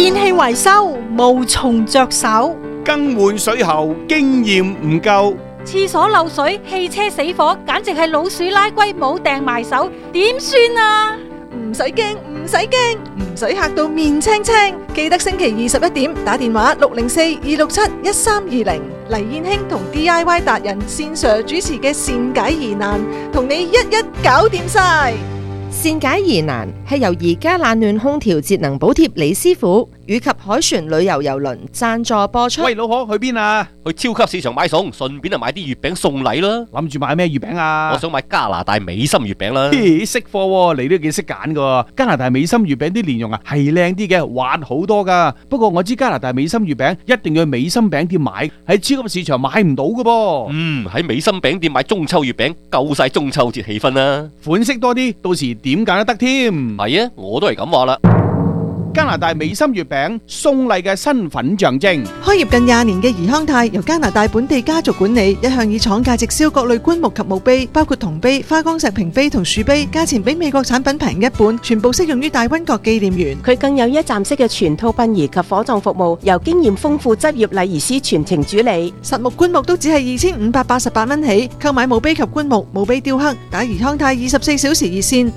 電器維修無從着手， 更換水喉經驗唔夠， 廁所漏水、汽車死火，簡直係老鼠拉龜冇掟埋手，點算啊？ 唔使驚，唔使驚，唔使嚇到面青青。記得星期21點打電話604-267-1320，黎燕卿同 DIY 達人線上主持嘅善解疑難，同你一一搞掂晒。 善解疑難係由宜家冷暖空調節能補貼李師傅以及海船旅遊郵輪贊助播出。 喂，老可去邊啊？ 去超級市場買餸，順便就買啲月餅送禮啦。 諗住買咩月餅啊？ 我想買加拿大美心月餅啦。 識貨喎，你都幾識揀噶。加拿大美心月餅啲蓮蓉啊係靚啲嘅，滑好多噶。不過我知加拿大美心月餅一定要去美心餅店買，喺超級市場買唔到噶噃。 喺美心餅店買中秋月餅，夠晒中秋節氣氛啦。 款式多啲，到時點揀都得添。 係啊，我都係咁話啦。 加拿大美心月餅送禮嘅身份象徵。 開業近20年嘅怡康泰由加拿大本地家族管理，一向以廠價直銷各類棺木及墓碑，包括銅碑、花崗石屏碑同樹碑，價錢比美國產品平一半，全部適用於大溫國紀念園。 佢更有一站式嘅全套殯儀及火葬服務，由經驗豐富執業禮儀師全程主理。 實木棺木都只係2588蚊起，購買墓碑及棺木、墓碑雕刻，打怡康泰24小時熱線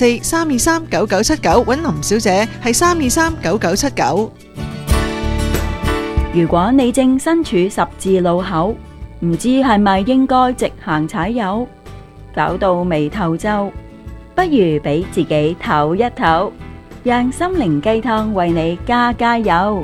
604-323-9979，揾林小姐係323-9979。 如果你正身處十字路口，唔知係咪應該直行踩油，搞到眉頭皺，不如俾自己唞一唞，讓心靈雞湯為你加油。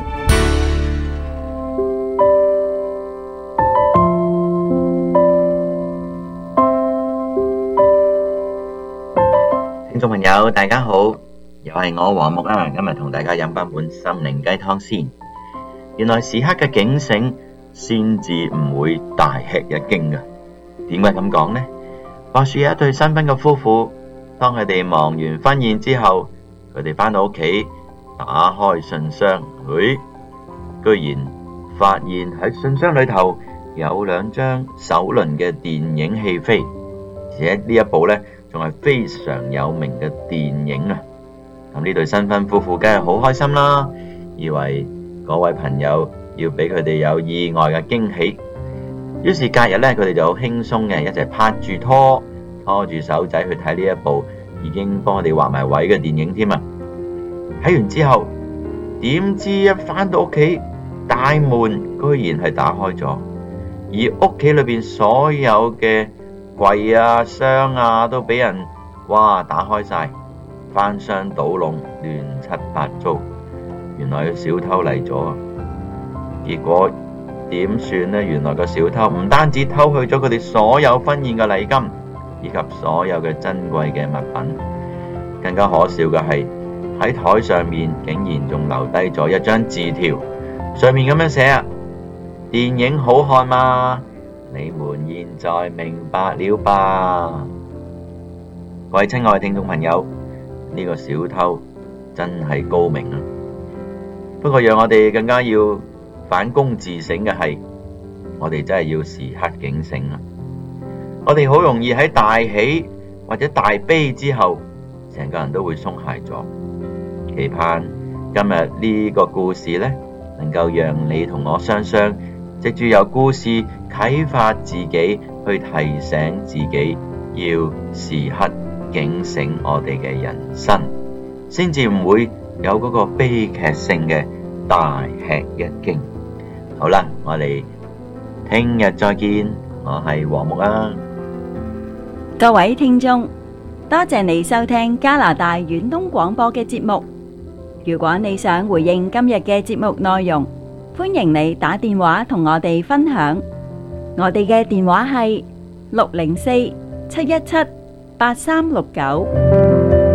聽眾朋友大家好，又係我黃木啦，今日同大家飲翻本心靈雞湯先。原來時刻嘅警醒先至唔會大吃一驚噶。點解咁講呢？話說有一對新婚嘅夫婦，當佢哋忙完婚宴之後，佢哋翻到屋企打開信箱，居然發現喺信箱裏頭有2張首輪嘅電影戲飛，而且呢一部呢仲係非常有名嘅電影啊！咁呢對新婚夫婦梗係好開心啦，以為嗰位朋友要俾佢哋有意外嘅驚喜，於是隔日咧，佢哋就好輕鬆嘅一齊拍住拖住手仔去睇呢一部已經幫我哋畫埋位嘅電影添啊！睇完之後，點知一返到屋企，大門居然係打開咗，而屋企裏邊所有嘅櫃啊、箱啊都俾人打開晒，翻箱倒籠，亂七八糟。原來個小偷嚟咗，結果點算呢？原來個小偷唔單止偷去咗佢哋所有婚宴嘅禮金，以及所有嘅珍貴嘅物品，更加可笑嘅係喺台上面竟然仲留低咗一張字條，上面咁樣寫啊：電影好看嗎？你們現在明白了吧？各位親愛嘅聽眾朋友，呢個小偷真係高明啊！不過讓我哋更加要反躬自省嘅係，我哋真係要時刻警醒啊！我哋好容易喺大喜或者大悲之後，成個人都會鬆懈咗。期盼今日呢個故事呢，能夠讓你同我雙雙藉住由故事啟發自己，去提醒自己要時刻警醒我哋嘅人生，先至唔會有嗰個悲劇性嘅大吃一驚。好啦，我哋聽日再見，我係黃木啊。 各位聽眾，多謝你收聽加拿大遠東廣播嘅節目。如果你想回應今日嘅節目內容，歡迎你打電話同我哋分享。我哋嘅電話係604-717-8369。